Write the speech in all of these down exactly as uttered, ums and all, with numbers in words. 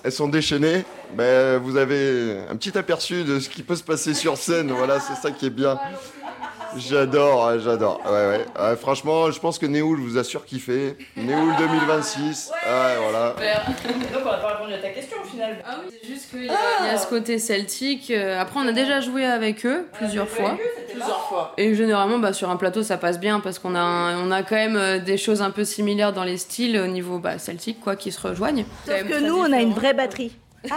elles sont déchaînées. Ben, vous avez un petit aperçu de ce qui peut se passer sur scène. Voilà, c'est ça qui est bien. J'adore, ouais, j'adore. Ouais, ouais. Ouais, franchement, je pense que Néoul vous a surkiffé. Néoul deux mille vingt-six. Ouais, ouais voilà. Donc on n'a pas répondu à ta question au final. Ah oui, c'est juste qu'il y, ah. y a ce côté celtique. Après, on a déjà joué avec eux plusieurs fois. Avec eux, plusieurs fois. Et généralement, bah, sur un plateau, ça passe bien parce qu'on a, un, on a quand même des choses un peu similaires dans les styles au niveau bah, celtique, quoi, qui se rejoignent. Sauf que nous, on a une vraie batterie.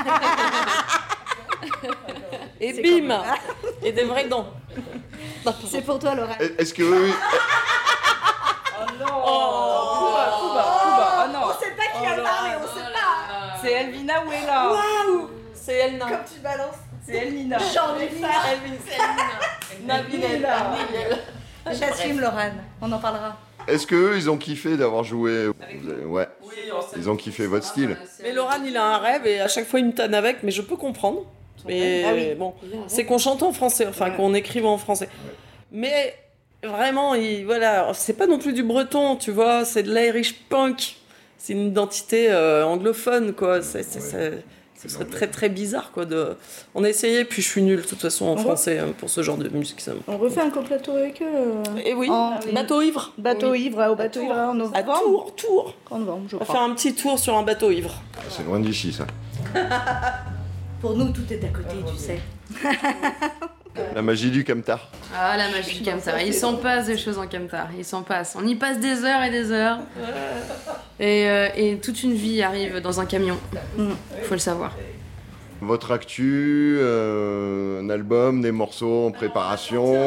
Et c'est bim comme... Et des vrais dents. C'est pour toi, Laura. Est-ce que... Oui... Oh non oh, Pouba, Pouba, Pouba. Oh non. On sait pas qui oh a parlé, on sait pas. C'est Elvina ou Ella. Waouh. C'est Elna. Comme tu balances. C'est Elnina. J'en ai fait. C'est Elvina. Nabilella. J'assume, Laurent. On en parlera. Est-ce qu'eux, ils ont kiffé d'avoir joué Ouais. Oui, ils ont kiffé votre style. Mais Laurent, il a un rêve et à chaque fois, il me tanne avec, mais je peux comprendre. Mais ah oui. bon, c'est qu'on chante en français, enfin ouais. qu'on écrive en français. Mais vraiment, il, voilà, c'est pas non plus du breton, tu vois, c'est de l'Irish punk. C'est une identité euh, anglophone, quoi. C'est, c'est, c'est, ce serait très très bizarre, quoi. De... On a essayé, puis je suis nulle, de toute façon, en on français, re... pour ce genre de musique. Ça... On refait un plateau avec eux. Euh... Et oui, en... bateau ivre. Bateau oui. ivre, au bateau ivre en novembre. À Tours, Tours. En novembre, je crois. On va crois. faire un petit tour sur un bateau ivre. C'est loin d'ici, ça. Pour nous, tout est à côté, tu sais. La magie du camtar. Ah, la magie du camtar. Il s'en passe des choses en camtar. Il s'en passe. On y passe des heures et des heures. Et, euh, et toute une vie arrive dans un camion. Il faut le savoir. Votre actu, euh, un album, des morceaux en préparation.